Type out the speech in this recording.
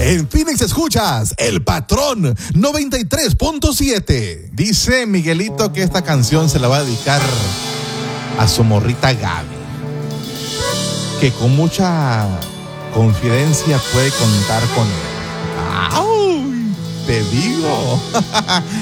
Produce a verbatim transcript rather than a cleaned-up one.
En Phoenix escuchas El Patrón noventa y tres punto siete. Dice Miguelito que esta canción se la va a dedicar a su morrita Gaby, que con mucha confidencia puede contar con él. ¡Ay! Te digo.